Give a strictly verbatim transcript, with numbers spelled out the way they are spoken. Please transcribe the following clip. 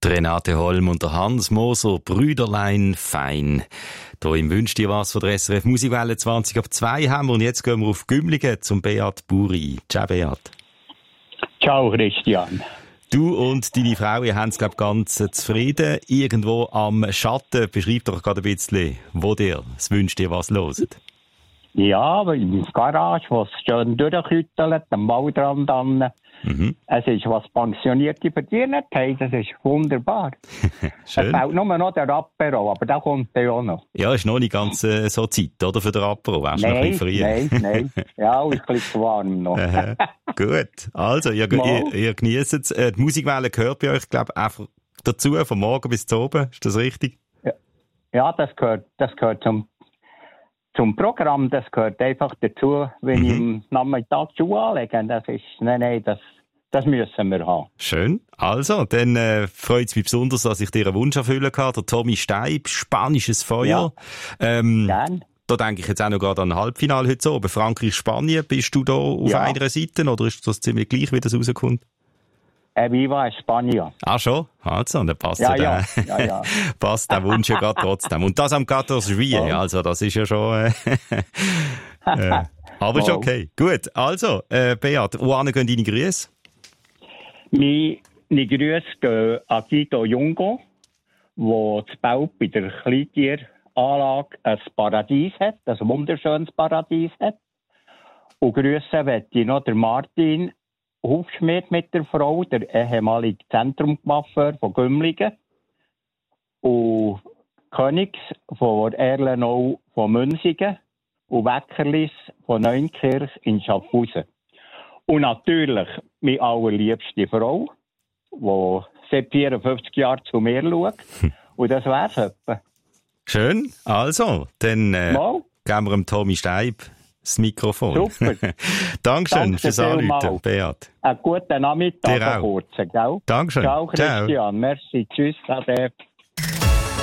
Renate Holm und der Hans Moser, Brüderlein fein. Hier im «Wünsch dir was» von der S R F Musikwelle zwanzig ab zwei haben wir. Und jetzt gehen wir auf Gümligen zum Beat Buri. Ciao, Beat. Ciao, Christian. Du und deine Frau, ihr habt es, glaube ich, ganz zufrieden. Irgendwo am Schatten, beschreib doch gerade ein bisschen, wo dir das «Wünsch dir was» hört. Ja, aber in der Garage, was schön durchküttelt, am Waldrand an. Mhm. Es ist, was Pensionierte verdienen haben, das ist wunderbar. Schön. Es fehlt nur noch der Apero, aber der kommt ja auch noch. Ja, ist noch nicht ganz äh, so Zeit, oder, für den Apero? Wärst du noch ein bisschen früh? Nein, nein, ja, ist ein bisschen warm noch. Gut, also, ihr, ihr, ihr genießt es. Äh, die Musikwelle gehört bei euch, glaube ich, einfach dazu, von morgen bis zu oben. Ist das richtig? Ja, ja das, gehört, das gehört zum, zum Programm, das gehört einfach dazu, wenn mhm. ich am Nachmittag die Schuhe anlege. Das ist, nein, nein, das... Das müssen wir haben. Schön. Also, dann äh, freut es mich besonders, dass ich dir einen Wunsch erfüllen kann. Der Tommy Steib, spanisches Feuer. Ja. Ähm, Gern. Da denke ich jetzt auch noch gerade an ein Halbfinale heute so. Aber Frankreich-Spanien, bist du da auf ja. einer Seite oder ist das ziemlich gleich, wie das rauskommt? Äh, Viva España. Ah, schon? Also, dann passt ja, ja, ja. Der, ja, ja. passt der Wunsch ja gerade trotzdem. Und das am vierzehnten Juillet, oh. Also das ist ja schon... Äh, äh, aber ist okay. Gut, also, äh, Beat, wohin gehen deine Grüße? Meine Grüße gehen an Guido Jungo, der zu Belp bei der Kleintieranlage ein Paradies hat, ein wunderschönes Paradies hat. Und Grüße möchte ich noch der Martin Hufschmidt mit der Frau, der ehemalige Zentrumcoiffeur von Gümligen. Und Königs von Erlenau von Münzigen und Weckerlis von Neunkirch in Schaffhausen. Und natürlich meine allerliebste Frau, die seit vierundfünfzig Jahren zu mir schaut. Und das wär's etwa. Schön. Also, dann äh, geben wir dem Tommy Steib das Mikrofon. Super. Dankeschön Danke fürs Anrufen, Beat. Einen guten Nachmittag, einen kurzen, gell? Dankeschön. Ciao, Christian. Ciao. Merci. Tschüss, Ade.